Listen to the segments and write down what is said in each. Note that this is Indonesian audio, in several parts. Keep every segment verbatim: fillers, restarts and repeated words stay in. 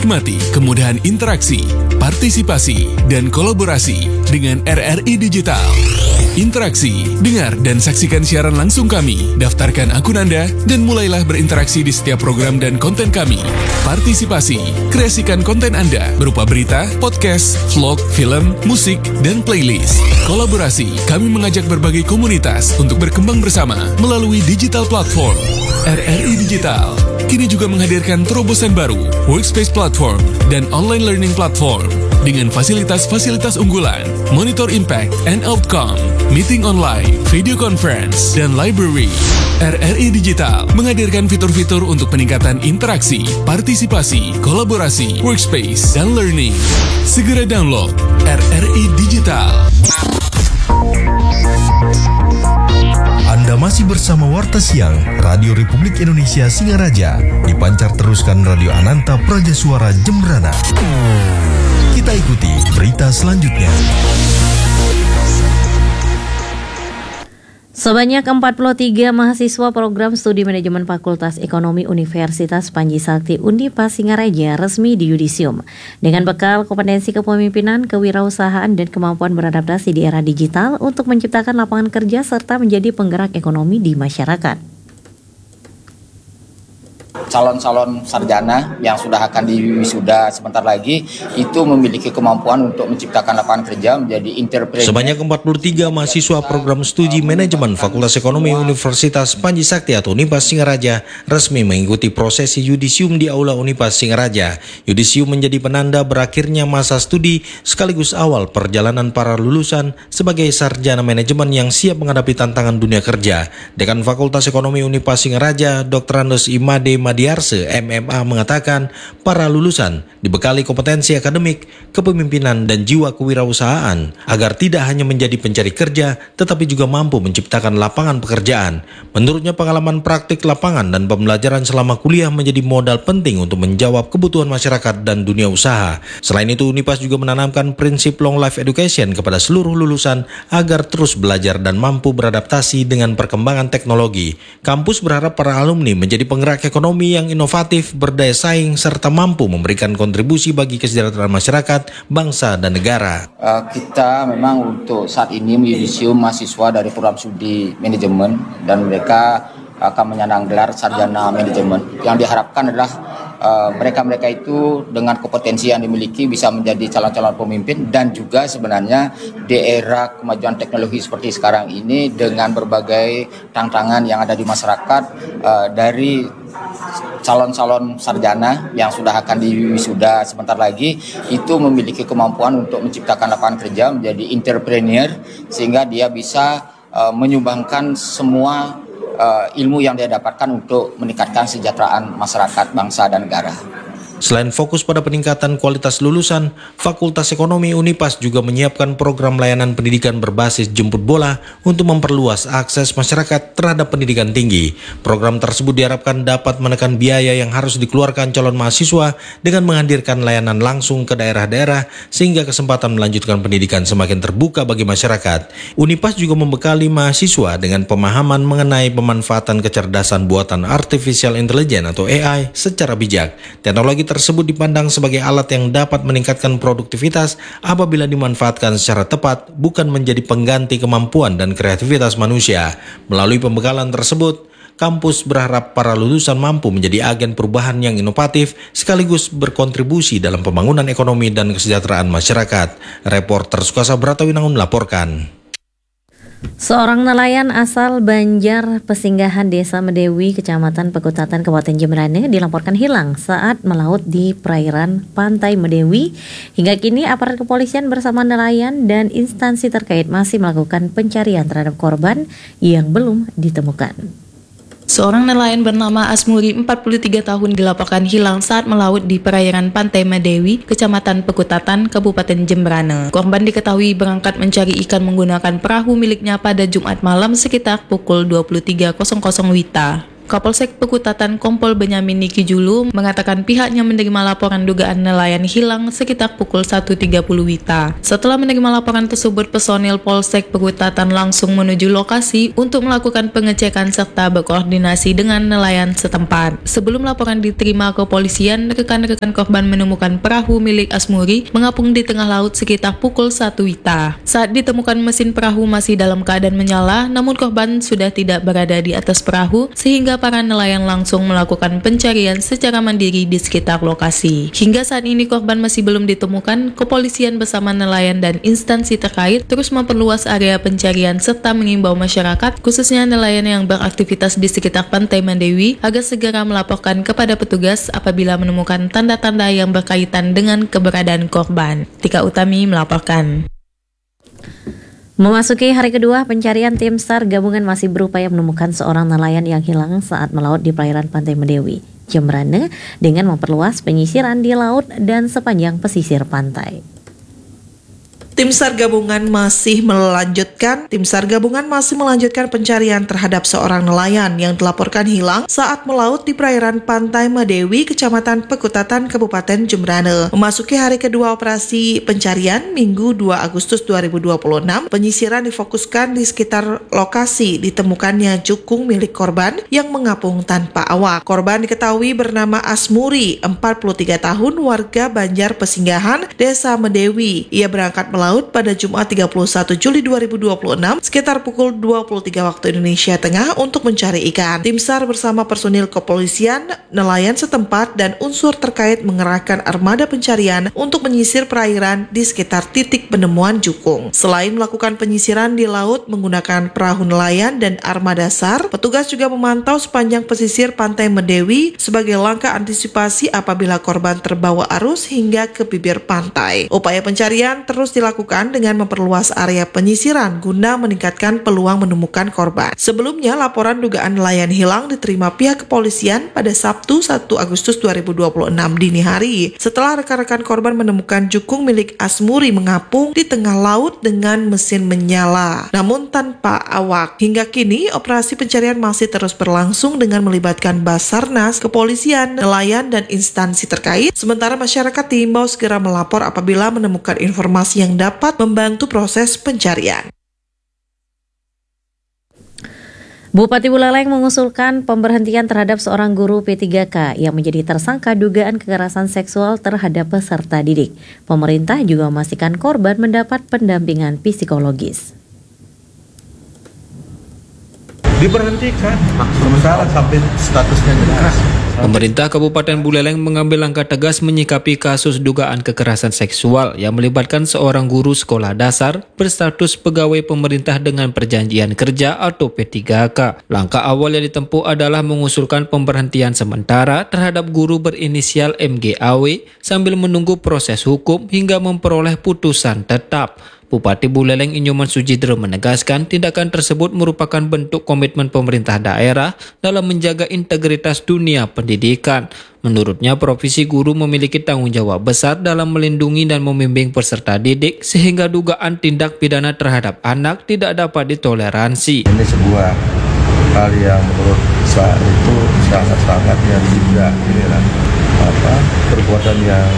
Nikmati kemudahan interaksi, partisipasi, dan kolaborasi dengan R R I Digital. Interaksi, dengar dan saksikan siaran langsung kami, daftarkan akun Anda, dan mulailah berinteraksi di setiap program dan konten kami. Partisipasi, kreasikan konten Anda berupa berita, podcast, vlog, film, musik, dan playlist. Kolaborasi, kami mengajak berbagai komunitas untuk berkembang bersama melalui digital platform. R R I Digital kini juga menghadirkan terobosan baru, workspace platform, dan online learning platform dengan fasilitas-fasilitas unggulan, monitor impact and outcome, meeting online, video conference, dan library. R R I Digital menghadirkan fitur-fitur untuk peningkatan interaksi, partisipasi, kolaborasi, workspace, dan learning. Segera download R R I Digital. Anda masih bersama Warta Siang Radio Republik Indonesia Singaraja, dipancar teruskan Radio Ananta Praja Suara Jembrana. Kita ikuti berita selanjutnya. Sebanyak empat puluh tiga mahasiswa program studi manajemen Fakultas Ekonomi Universitas Panji Sakti Undipas Singaraja resmi di Yudisium dengan bekal kompetensi kepemimpinan, kewirausahaan, dan kemampuan beradaptasi di era digital untuk menciptakan lapangan kerja serta menjadi penggerak ekonomi di masyarakat. Calon-calon sarjana yang sudah akan diwisuda sebentar lagi itu memiliki kemampuan untuk menciptakan lapangan kerja menjadi entrepreneur. Sebanyak empat puluh tiga mahasiswa program studi manajemen Fakultas Ekonomi Universitas Panji Sakti atau Unipas Singaraja resmi mengikuti prosesi yudisium di Aula Unipas Singaraja. Yudisium menjadi penanda berakhirnya masa studi sekaligus awal perjalanan para lulusan sebagai sarjana manajemen yang siap menghadapi tantangan dunia kerja. Dekan Fakultas Ekonomi Unipas Singaraja, Doktor Andes Imade Madiarse M M A mengatakan para lulusan dibekali kompetensi akademik, kepemimpinan, dan jiwa kewirausahaan agar tidak hanya menjadi pencari kerja tetapi juga mampu menciptakan lapangan pekerjaan. Menurutnya pengalaman praktik lapangan dan pembelajaran selama kuliah menjadi modal penting untuk menjawab kebutuhan masyarakat dan dunia usaha. Selain itu Unipas juga menanamkan prinsip long life education kepada seluruh lulusan agar terus belajar dan mampu beradaptasi dengan perkembangan teknologi. Kampus berharap para alumni menjadi penggerak ekonomi yang inovatif, berdaya saing, serta mampu memberikan kontribusi bagi kesejahteraan masyarakat, bangsa, dan negara. Uh, kita memang untuk saat ini yudisium mahasiswa dari program studi manajemen dan mereka akan menyandang gelar sarjana manajemen. Yang diharapkan adalah uh, mereka-mereka itu dengan kompetensi yang dimiliki bisa menjadi calon-calon pemimpin dan juga sebenarnya di era kemajuan teknologi seperti sekarang ini dengan berbagai tantangan yang ada di masyarakat uh, dari calon-calon sarjana yang sudah akan diwisuda sebentar lagi itu memiliki kemampuan untuk menciptakan lapangan kerja menjadi entrepreneur sehingga dia bisa uh, menyumbangkan semua uh, ilmu yang dia dapatkan untuk meningkatkan kesejahteraan masyarakat, bangsa, dan negara. Selain fokus pada peningkatan kualitas lulusan, Fakultas Ekonomi Unipas juga menyiapkan program layanan pendidikan berbasis jemput bola untuk memperluas akses masyarakat terhadap pendidikan tinggi. Program tersebut diharapkan dapat menekan biaya yang harus dikeluarkan calon mahasiswa dengan menghadirkan layanan langsung ke daerah-daerah sehingga kesempatan melanjutkan pendidikan semakin terbuka bagi masyarakat. Unipas juga membekali mahasiswa dengan pemahaman mengenai pemanfaatan kecerdasan buatan artificial intelligence atau A I secara bijak. Teknologi tersebut dipandang sebagai alat yang dapat meningkatkan produktivitas apabila dimanfaatkan secara tepat, bukan menjadi pengganti kemampuan dan kreativitas manusia. Melalui pembekalan tersebut, kampus berharap para lulusan mampu menjadi agen perubahan yang inovatif sekaligus berkontribusi dalam pembangunan ekonomi dan kesejahteraan masyarakat. Reporter Sukasa Bratawinangun melaporkan. Seorang nelayan asal Banjar Pesinggahan Desa Medewi, Kecamatan Pekutatan, Kabupaten Jembrana dilaporkan hilang saat melaut di perairan Pantai Medewi. Hingga kini aparat kepolisian bersama nelayan dan instansi terkait masih melakukan pencarian terhadap korban yang belum ditemukan. Seorang nelayan bernama Asmuri, empat puluh tiga tahun, dilaporkan hilang saat melaut di perairan Pantai Medewi, Kecamatan Pekutatan, Kabupaten Jembrana. Korban diketahui berangkat mencari ikan menggunakan perahu miliknya pada Jumat malam sekitar pukul dua puluh tiga W I B Kapolsek Pekutatan Kompol Benyamin Niki Julu mengatakan pihaknya menerima laporan dugaan nelayan hilang sekitar pukul satu tiga puluh Wita. Setelah menerima laporan tersebut, personil Polsek Pekutatan langsung menuju lokasi untuk melakukan pengecekan serta berkoordinasi dengan nelayan setempat. Sebelum laporan diterima kepolisian, rekan-rekan korban menemukan perahu milik Asmuri mengapung di tengah laut sekitar pukul satu Wita. Saat ditemukan, mesin perahu masih dalam keadaan menyala, namun korban sudah tidak berada di atas perahu sehingga para nelayan langsung melakukan pencarian secara mandiri di sekitar lokasi. Hingga saat ini korban masih belum ditemukan. Kepolisian bersama nelayan dan instansi terkait terus memperluas area pencarian serta mengimbau masyarakat, khususnya nelayan yang beraktivitas di sekitar Pantai Mandewi, agar segera melaporkan kepada petugas apabila menemukan tanda-tanda yang berkaitan dengan keberadaan korban. Tika Utami melaporkan. Memasuki hari kedua pencarian, tim SAR gabungan masih berupaya menemukan seorang nelayan yang hilang saat melaut di perairan Pantai Medewi, Jembrane, dengan memperluas penyisiran di laut dan sepanjang pesisir pantai. Tim SAR gabungan masih melanjutkan Tim SAR gabungan masih melanjutkan pencarian terhadap seorang nelayan yang dilaporkan hilang saat melaut di perairan Pantai Medewi, Kecamatan Pekutatan, Kabupaten Jembrane. Memasuki hari kedua operasi pencarian, Minggu dua Agustus dua ribu dua puluh enam, penyisiran difokuskan di sekitar lokasi ditemukannya jukung milik korban yang mengapung tanpa awak. Korban diketahui bernama Asmuri, empat puluh tiga tahun, warga Banjar Pesinggahan, Desa Medewi. Ia berangkat melaut pada Jumat tiga puluh satu Juli dua ribu dua puluh enam sekitar pukul dua puluh tiga waktu Indonesia Tengah untuk mencari ikan. Tim SAR bersama personil kepolisian, nelayan setempat, dan unsur terkait mengerahkan armada pencarian untuk menyisir perairan di sekitar titik penemuan jukung. Selain melakukan penyisiran di laut menggunakan perahu nelayan dan armada SAR, petugas juga memantau sepanjang pesisir Pantai Medewi sebagai langkah antisipasi apabila korban terbawa arus hingga ke bibir pantai. Upaya pencarian terus dilakukan dengan memperluas area penyisiran guna meningkatkan peluang menemukan korban. Sebelumnya, laporan dugaan nelayan hilang diterima pihak kepolisian pada Sabtu satu Agustus dua ribu dua puluh enam dini hari setelah rekan-rekan korban menemukan jukung milik Asmuri mengapung di tengah laut dengan mesin menyala namun tanpa awak. Hingga kini, operasi pencarian masih terus berlangsung dengan melibatkan Basarnas, kepolisian, nelayan, dan instansi terkait. Sementara masyarakat diimbau segera melapor apabila menemukan informasi yang dapat membantu proses pencarian. Bupati Buleleng mengusulkan pemberhentian terhadap seorang guru P tiga K yang menjadi tersangka dugaan kekerasan seksual terhadap peserta didik. Pemerintah juga memastikan korban mendapat pendampingan psikologis. Diberhentikan sementara sampai statusnya jelas. Pemerintah Kabupaten Buleleng mengambil langkah tegas menyikapi kasus dugaan kekerasan seksual yang melibatkan seorang guru sekolah dasar berstatus pegawai pemerintah dengan perjanjian kerja atau P tiga K. Langkah awal yang ditempuh adalah mengusulkan pemberhentian sementara terhadap guru berinisial M G A W sambil menunggu proses hukum hingga memperoleh putusan tetap. Bupati Buleleng Inyoman Sujidro menegaskan tindakan tersebut merupakan bentuk komitmen pemerintah daerah dalam menjaga integritas dunia pendidikan. Menurutnya, profesi guru memiliki tanggung jawab besar dalam melindungi dan membimbing peserta didik sehingga dugaan tindak pidana terhadap anak tidak dapat ditoleransi. Ini sebuah hal yang menurut saya itu sangat-sangat yang tidak ini lah, apa perbuatan yang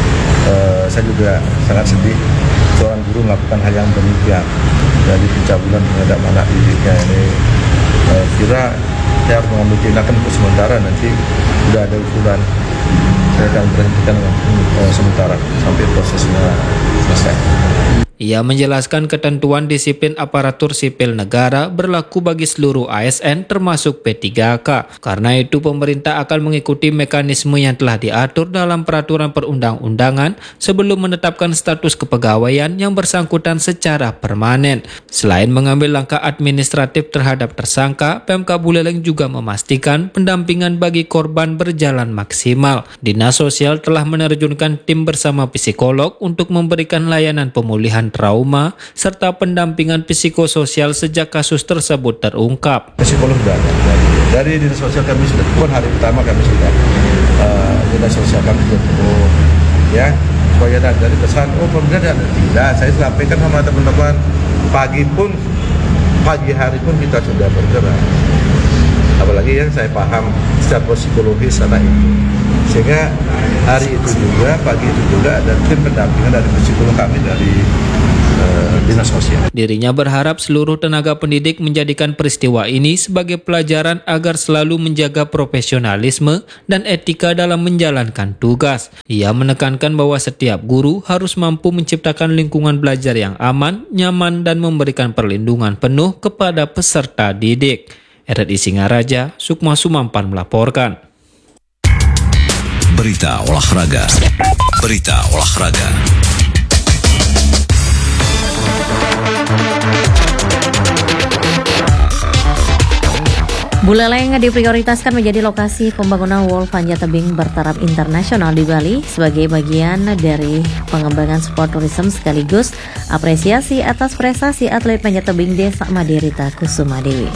eh, saya juga sangat sedih. Seorang guru melakukan hal yang demikian, jadi pencabulan terhadap anak didiknya ini, eh, kira saya harus mengambil tindakan untuk sementara, nanti sudah ada usulan saya akan berhentikan eh, sementara sampai prosesnya selesai. Ia menjelaskan ketentuan disiplin aparatur sipil negara berlaku bagi seluruh A S N termasuk P tiga K. Karena itu pemerintah akan mengikuti mekanisme yang telah diatur dalam peraturan perundang-undangan sebelum menetapkan status kepegawaian yang bersangkutan secara permanen. Selain mengambil langkah administratif terhadap tersangka, Pemkab Buleleng juga memastikan pendampingan bagi korban berjalan maksimal. Dinas Sosial telah menerjunkan tim bersama psikolog untuk memberikan layanan pemulihan trauma serta pendampingan psikososial sejak kasus tersebut terungkap. Psikolog sudah ada. Dari dinas sosial kami sudah, pun hari pertama kami sudah uh, dinas sosial kami sudah turun, ya supaya dari pesan, oh pemerintah ada tidak. Saya sampaikan sama teman-teman, pagi pun pagi hari pun kita sudah bergerak. apalagi yang saya paham secara psikologis anak itu. Sehingga hari itu juga, pagi itu juga ada tim pendampingan dari psikolog kami dari uh, Dinas Sosial. Dirinya berharap seluruh tenaga pendidik menjadikan peristiwa ini sebagai pelajaran agar selalu menjaga profesionalisme dan etika dalam menjalankan tugas. Ia menekankan bahwa setiap guru harus mampu menciptakan lingkungan belajar yang aman, nyaman, dan memberikan perlindungan penuh kepada peserta didik. R R I Singaraja, Sukma Sumampan melaporkan. Berita olahraga. Berita olahraga. Buleleng diprioritaskan menjadi lokasi pembangunan Wall Panjat Tebing bertaraf internasional di Bali sebagai bagian dari pengembangan sport tourism sekaligus apresiasi atas prestasi atlet panjat tebing Desa Maderita Kusuma Dewi.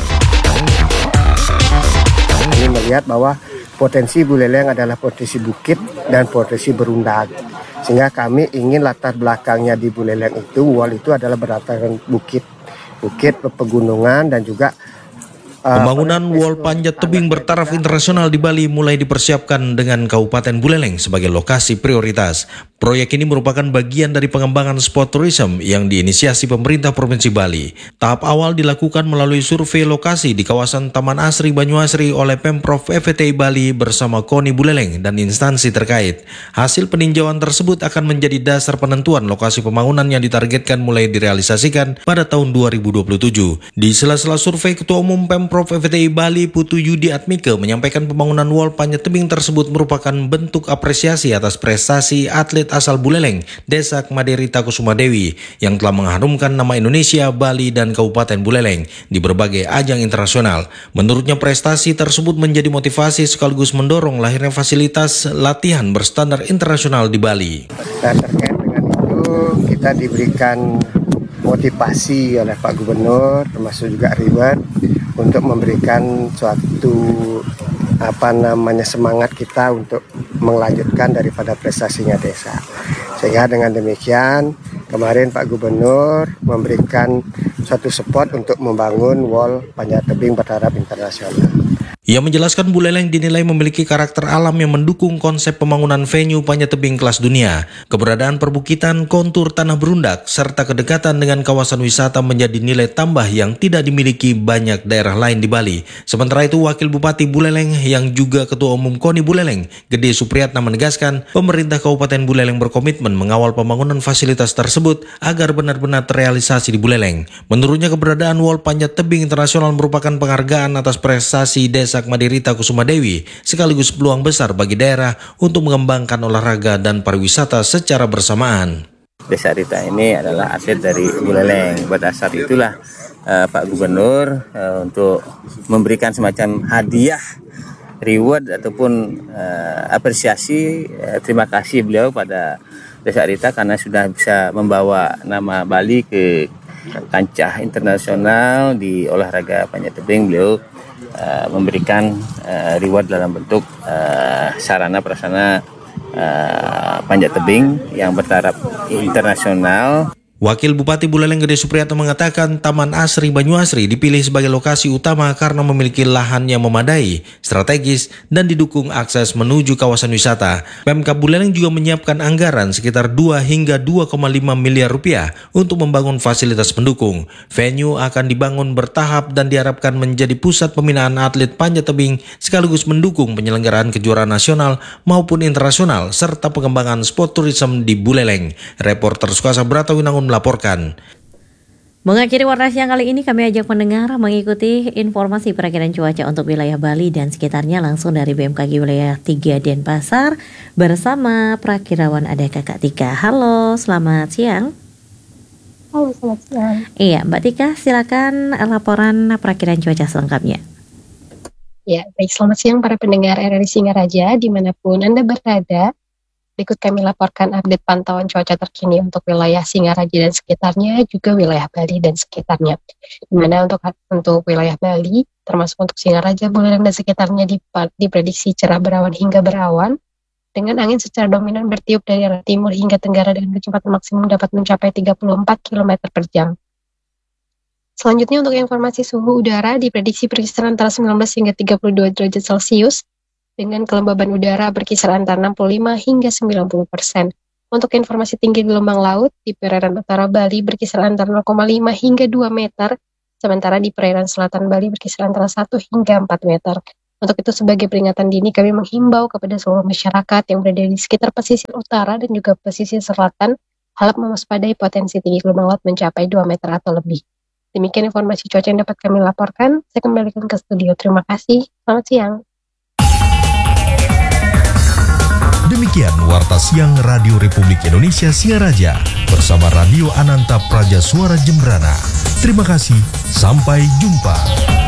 Kami melihat bahwa potensi Buleleng adalah potensi bukit dan potensi berundang. Sehingga kami ingin latar belakangnya di Buleleng itu, Wall itu adalah berdasarkan bukit, bukit pegunungan dan juga Pembangunan Wall Panjat Tebing bertaraf internasional di Bali mulai dipersiapkan dengan Kabupaten Buleleng sebagai lokasi prioritas. Proyek ini merupakan bagian dari pengembangan sport tourism yang diinisiasi pemerintah Provinsi Bali. Tahap awal dilakukan melalui survei lokasi di kawasan Taman Asri Banyuasri oleh Pemprov F T I Bali bersama KONI Buleleng dan instansi terkait. Hasil peninjauan tersebut akan menjadi dasar penentuan lokasi pembangunan yang ditargetkan mulai direalisasikan pada tahun dua ribu dua puluh tujuh. Di sela-sela survei, Ketua Umum Pemprov Prof F T I Bali Putu Yudi Atmike menyampaikan pembangunan Wall Panjat Tebing tersebut merupakan bentuk apresiasi atas prestasi atlet asal Buleleng, Desa Maderita Kusuma Dewi yang telah mengharumkan nama Indonesia, Bali, dan Kabupaten Buleleng di berbagai ajang internasional. Menurutnya prestasi tersebut menjadi motivasi sekaligus mendorong lahirnya fasilitas latihan berstandar internasional di Bali. Nah, terkait dengan itu kita diberikan motivasi oleh Pak Gubernur termasuk juga reward untuk memberikan suatu apa namanya semangat kita untuk melanjutkan daripada prestasinya desa. Sehingga dengan demikian kemarin Pak Gubernur memberikan suatu support untuk membangun Wall Panjat Tebing bertaraf internasional. Ia menjelaskan Buleleng dinilai memiliki karakter alam yang mendukung konsep pembangunan venue panjat tebing kelas dunia. Keberadaan perbukitan, kontur tanah berundak, serta kedekatan dengan kawasan wisata menjadi nilai tambah yang tidak dimiliki banyak daerah lain di Bali. Sementara itu, Wakil Bupati Buleleng yang juga Ketua Umum KONI Buleleng, Gede Supriyatna menegaskan, pemerintah Kabupaten Buleleng berkomitmen mengawal pembangunan fasilitas tersebut agar benar-benar terrealisasi di Buleleng. Menurutnya, keberadaan Wall Panjat Tebing Internasional merupakan penghargaan atas prestasi Desa Maderita Kusuma Dewi sekaligus peluang besar bagi daerah untuk mengembangkan olahraga dan pariwisata secara bersamaan. Desa Rita ini adalah atlet dari Buleleng. Berdasar itulah uh, Pak Gubernur uh, untuk memberikan semacam hadiah reward ataupun uh, apresiasi uh, terima kasih beliau pada Desa Rita karena sudah bisa membawa nama Bali ke kancah internasional di olahraga panjat tebing. Beliau Uh, memberikan uh, reward dalam bentuk uh, sarana prasarana uh, panjat tebing yang bertaraf internasional. Wakil Bupati Buleleng Gede Supriyatna mengatakan Taman Asri Banyuasri dipilih sebagai lokasi utama karena memiliki lahan yang memadai, strategis, dan didukung akses menuju kawasan wisata. Pemkab Buleleng juga menyiapkan anggaran sekitar dua hingga dua koma lima miliar rupiah untuk membangun fasilitas pendukung. Venue akan dibangun bertahap dan diharapkan menjadi pusat pembinaan atlet panjat tebing sekaligus mendukung penyelenggaraan kejuaraan nasional maupun internasional serta pengembangan sport tourism di Buleleng. Reporter Sukasa Brata Winangun melaporkan. Mengakhiri Warta Siang kali ini kami ajak pendengar mengikuti informasi perakiraan cuaca untuk wilayah Bali dan sekitarnya langsung dari B M K G wilayah tiga Denpasar bersama Prakirawan ada Kakak Tika. Halo, selamat siang. Halo, selamat siang. Iya, Mbak Tika, silakan laporan perakiraan cuaca selengkapnya. Ya, baik, selamat siang para pendengar R R I Singaraja dimanapun Anda berada. Berikut kami laporkan update pantauan cuaca terkini untuk wilayah Singaraja dan sekitarnya, juga wilayah Bali dan sekitarnya. Di mana untuk untuk wilayah Bali, termasuk untuk Singaraja, Buleleng dan sekitarnya diprediksi cerah berawan hingga berawan, dengan angin secara dominan bertiup dari arah timur hingga tenggara dengan kecepatan maksimum dapat mencapai tiga puluh empat kilometer per jam. Selanjutnya untuk informasi suhu udara diprediksi berkisar antara sembilan belas hingga tiga puluh dua derajat Celcius dengan kelembaban udara berkisar antara enam puluh lima hingga sembilan puluh persen. Untuk informasi tinggi gelombang laut di perairan utara Bali berkisar antara nol koma lima hingga dua meter, sementara di perairan selatan Bali berkisar antara satu hingga empat meter. Untuk itu sebagai peringatan dini kami menghimbau kepada seluruh masyarakat yang berada di sekitar pesisir utara dan juga pesisir selatan harap mewaspadai potensi tinggi gelombang laut mencapai dua meter atau lebih. Demikian informasi cuaca yang dapat kami laporkan. Saya kembalikan ke studio. Terima kasih. Selamat siang. Demikian Warta Siang Radio Republik Indonesia Singaraja bersama Radio Ananta Praja Suara Jembrana. Terima kasih. Sampai jumpa.